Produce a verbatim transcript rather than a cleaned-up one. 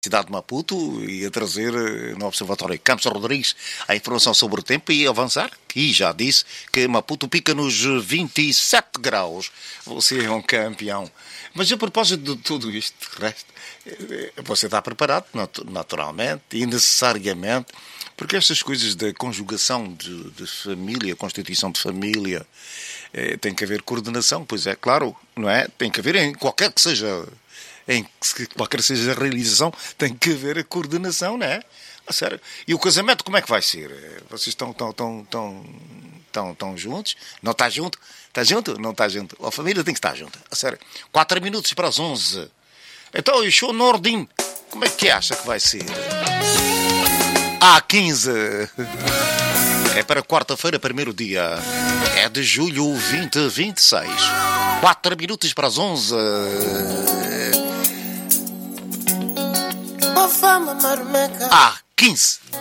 cidade de Maputo e a trazer no Observatório Campos Rodrigues a informação sobre o tempo e avançar. E já disse que Maputo pica nos vinte e sete graus. Você é um campeão. Mas a propósito de tudo isto, de resto, você está preparado, naturalmente e necessariamente, porque estas coisas da conjugação de, de família, constituição de família, eh, tem que haver coordenação, pois é, claro, não é? Tem que haver em qualquer que seja... em que qualquer seja a realização, tem que haver a coordenação, não é? A sério. E o casamento, como é que vai ser? Vocês estão tão, tão, tão, tão, tão juntos? Não está junto? Está junto? Não está junto. A família tem que estar junta. A sério. Quatro minutos para as onze. Então, o show Nordim, como é que acha que vai ser? Ah, quinze. É para quarta-feira, primeiro dia. É de julho vinte e vinte e seis. Quatro minutos para as onze. Ah, quinze.